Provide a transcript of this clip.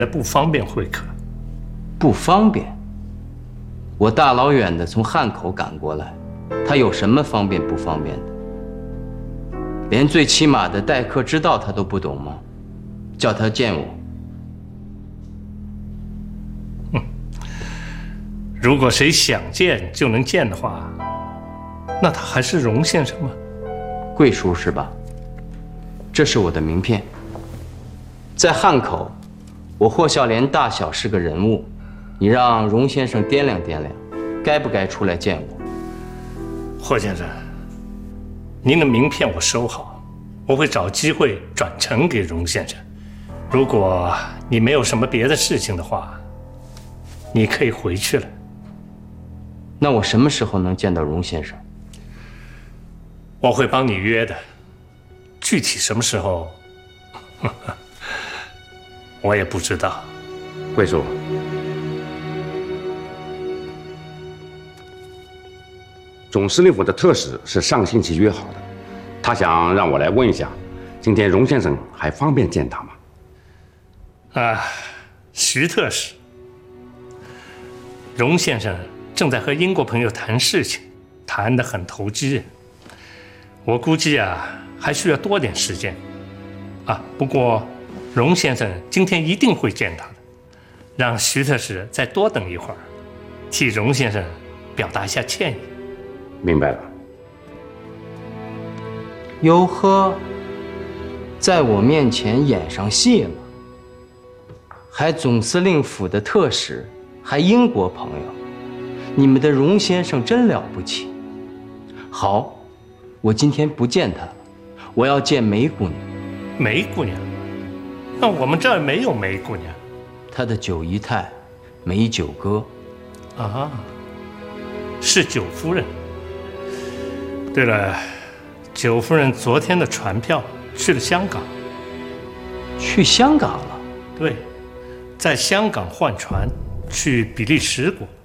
不方便会客。 不方便？我大老远的从汉口赶过来，他有什么方便不方便的？连最起码的待客之道他都不懂吗？叫他见我。 如果谁想见就能见的话，那他还是荣先生吗？ 贵叔是吧？这是我的名片。在汉口，我霍孝廉大小是个人物，你让荣先生掂量掂量，该不该出来见我？ 霍先生，您的名片我收好，我会找机会转呈给荣先生。如果你没有什么别的事情的话，你可以回去了。 那我什么时候能见到荣先生？ 我会帮你约的，具体什么时候，我也不知道。 贵叔，总司令府的特使是上星期约好的，他想让我来问一下，今天荣先生还方便见他吗？ 徐特使，荣先生正在和英国朋友谈事情，谈得很投机。我估计还需要多点时间。不过荣先生今天一定会见他的，让徐特使再多等一会儿，替荣先生表达一下歉意。 明白了。 哟呵，在我面前演上戏了，还总司令府的特使，还英国朋友，你们的荣先生真了不起。好，我今天不见他了，我要见梅姑娘。 梅姑娘？那我们这儿没有梅姑娘。 她的九姨太梅九哥。 是九夫人。对了，九夫人昨天的船票去了香港。 去香港了？ 对，在香港换船去比利时国。